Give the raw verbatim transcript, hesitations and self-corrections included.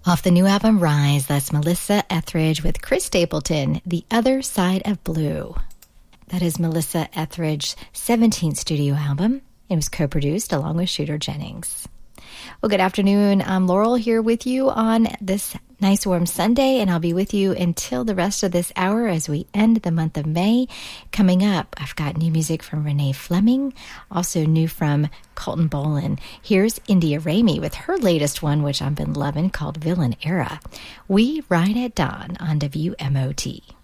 Off the new album Rise, that's Melissa Etheridge with Chris Stapleton, The Other Side of Blue. That is Melissa Etheridge's seventeenth studio album. It was co-produced along with Shooter Jennings. Well, good afternoon. I'm Laurel here with you on this nice warm Sunday, and I'll be with you until the rest of this hour as we end the month of May. Coming up, I've got new music from Renee Fleming, also new from Colton Bolan. Here's India Ramey with her latest one, which I've been loving, called Villain Era. We Ride at Dawn on W M O T.